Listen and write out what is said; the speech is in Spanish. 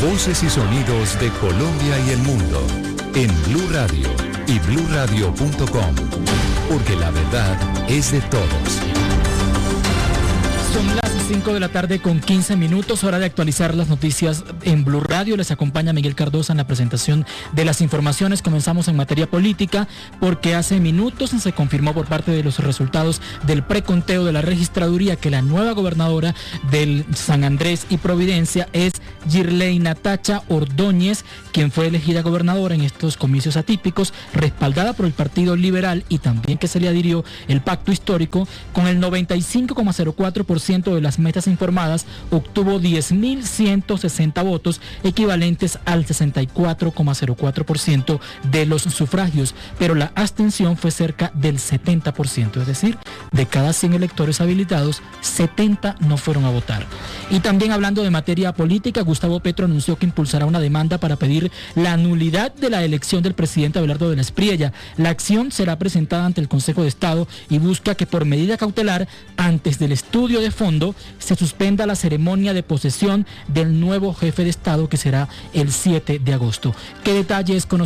Voces y sonidos de Colombia y el mundo en Blue Radio y bluradio.com, porque la verdad es de todos. Son las 5 de la tarde con 15 minutos, hora de actualizar las noticias en Blue Radio. Les acompaña Miguel Cardosa en la presentación de las informaciones. Comenzamos en materia política porque hace minutos se confirmó por parte de los resultados del preconteo de la registraduría que la nueva gobernadora del San Andrés y Providencia es Girley Natacha Ordóñez, quien fue elegida gobernadora en estos comicios atípicos, respaldada por el Partido Liberal y también que se le adhirió el Pacto Histórico. Con el 95,04% de las mesas informadas, obtuvo 10.160 votos, equivalentes al 64,04% de los sufragios, pero la abstención fue cerca del 70%, es decir, de cada 100 electores habilitados, 70 no fueron a votar. Y también hablando de materia política, Gustavo Petro anunció que impulsará una demanda para pedir la nulidad de la elección del presidente Abelardo de la Espriella. La acción será presentada ante el Consejo de Estado y busca que por medida cautelar, antes del estudio de fondo, se suspenda la ceremonia de posesión del nuevo jefe de Estado, que será el 7 de agosto. ¿Qué detalles conocemos?